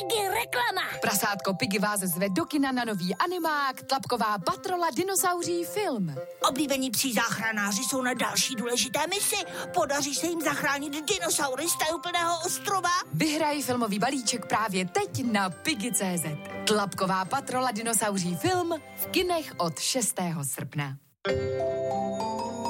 Piggy reklama. Prasátko Piggy vás zve do kina na nový animák Tlapková patrola dinosauří film. Oblíbení psí záchranáři jsou na další důležité misi. Podaří se jim zachránit dinosaury z tajuplného ostrova? Vyhraj filmový balíček právě teď na Piggy.cz. Tlapková patrola dinosauří film v kinech od 6. srpna.